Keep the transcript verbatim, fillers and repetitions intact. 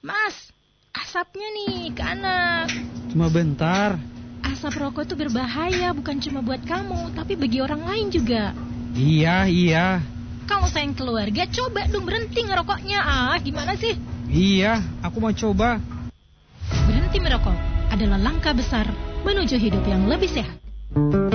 Mas, asapnya nih ke anak. Cuma bentar. Asap rokok itu berbahaya, bukan cuma buat kamu, tapi bagi orang lain juga. Iya, iya. Kamu sayang keluarga, coba dong berhenti ngerokoknya. Ah, gimana sih? Iya, aku mau coba. Berhenti merokok adalah langkah besar menuju hidup yang lebih sehat.